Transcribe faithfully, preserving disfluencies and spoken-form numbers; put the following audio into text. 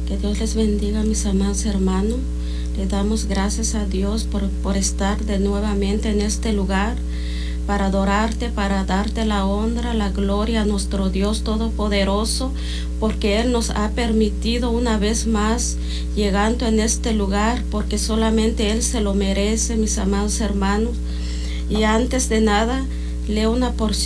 Que Dios les bendiga, mis amados hermanos. Le damos gracias a Dios por, por estar de nuevamente en este lugar para adorarte, para darte la honra, la gloria a nuestro Dios Todopoderoso, porque Él nos ha permitido una vez más llegando en este lugar, porque solamente Él se lo merece, mis amados hermanos. Y antes de nada, leo una porción